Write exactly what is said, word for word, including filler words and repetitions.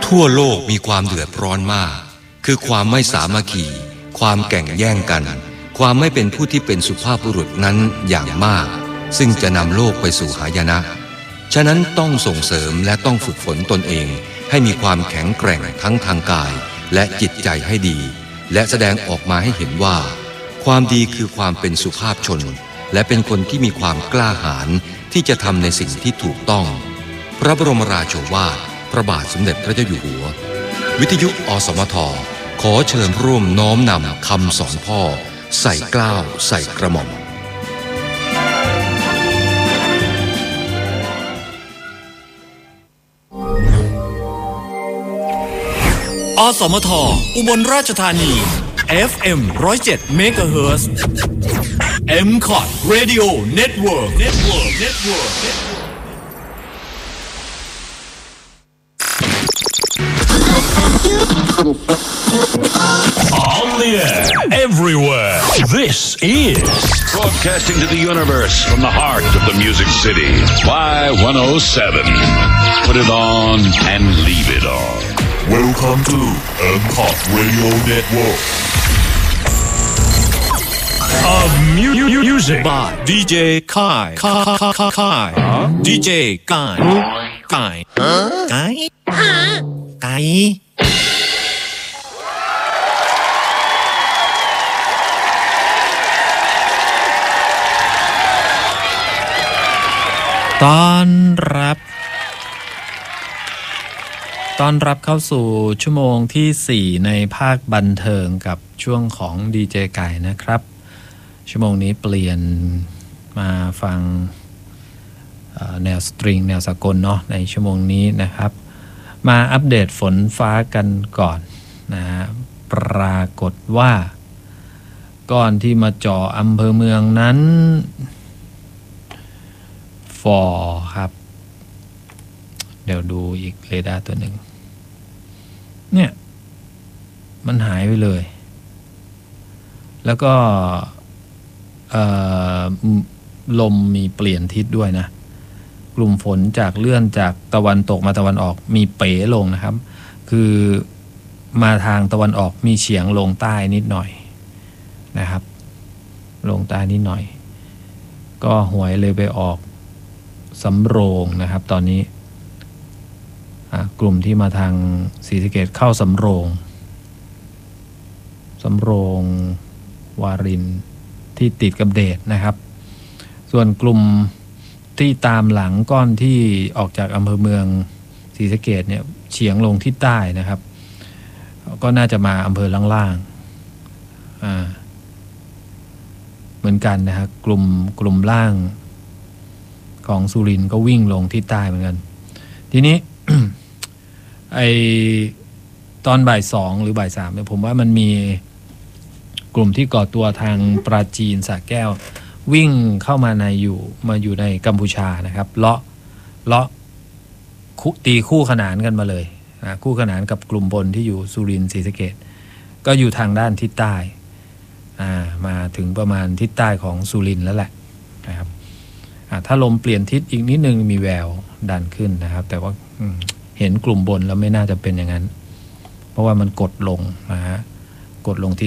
ทั่วโลกมีความเดือดร้อนมากคือความไม่สามัคคีความแข่งแย่งกันความไม่เป็นผู้ที่เป็นสุภาพบุรุษนั้นอย่างมากซึ่งจะนำโลกไปสู่หายนะฉะนั้นต้องส่งเสริมและต้องฝึกฝนตนเองให้มีความแข็งแกร่งทั้งทางกายและจิตใจให้ดีและแสดงออกมาให้เห็นว่าความดีคือความเป็นสุภาพชนและเป็นคนที่มีความกล้าหาญที่จะทำในสิ่งที่ถูกต้องพระบรมราโชวาทพระบาทสมเด็จพระเจ้าอยู่หัววิทยุอสมทขอเชิญร่วมน้อมนำคำสอนพ่อใส่เกล้าใส่กระหม่อมอสมทอุบลราชธานี เอฟ เอ็ม หนึ่งร้อยเจ็ด เมกะเฮิรตซ์ เอ็ม คอท Radio Network Network Network On the air, everywhere. This is broadcasting to the universe from the heart of the Music City. Y one oh seven. Put it on and leave it on. Welcome to M C O T Radio Network. Of mu- music by ดี เจ Kai Kai Kai Kai ดี เจ Kai Kai Kai Kai ต้อนรับต้อนรับเข้าสู่ชั่วโมงที่สี่ในภาคบันเทิงกับช่วงของดีเจไก่นะครับชั่วโมงนี้เปลี่ยนมาฟังแนวสตริงแนวสากลเนาะในชั่วโมงนี้นะครับมาอัปเดตฝนฟ้ากันก่อนนะฮะปรากฏว่าก่อนที่มาจ่ออำเภอเมืองนั้นฟอครับเดี๋ยวดูอีกเรดาร์ตัวหนึ่งเนี่ยมันหายไปเลยแล้วก็ลมมีเปลี่ยนทิศด้วยนะกลุ่มฝนจากเลื่อนจากตะวันตกมาตะวันออกมีเป๋ลงนะครับคือมาทางตะวันออกมีเฉียงลงใต้นิดหน่อยนะครับลงใต้นิดหน่อยก็หวยเลยไปออกสำโรงนะครับตอนนี้กลุ่มที่มาทางศรีสะเกษเข้าสำโรงสำโรงวารินที่ติดกับเดชนะครับส่วนกลุ่มที่ตามหลังก้อนที่ออกจากอำเภอเมืองศรีสะเกษเนี่ยเฉียงลงที่ใต้นะครับก็น่าจะมาอำเภอล่างๆอ่าเหมือนกันนะครับกลุ่มกลุ่มล่างของสุรินทร์ก็วิ่งลงที่ใต้เหมือนกันทีนี้ ไอตอนบ่ายสองหรือบ่ายสามเนี่ยผมว่ามันมีกลุ่มที่ก่อตัวทางปราจีนสระแก้ววิ่งเข้ามาในอยู่มาอยู่ในกัมพูชานะครับเลาะเลาะตีคู่ขนานกันมาเลยนะคู่ขนานกับกลุ่มบนที่อยู่สุรินทร์ศรีสะเกษก็อยู่ทางด้านทิศใต้อ่ามาถึงประมาณทิศใต้ของสุรินทร์แล้วแหละนะครับถ้าลมเปลี่ยนทิศอีกนิดนึงมีแววดันขึ้นนะครับแต่ว่าเห็นกลุ่มบนแล้วไม่น่าจะเป็นอย่างนั้นเพราะว่ามันกดลงนะฮะกดลงที่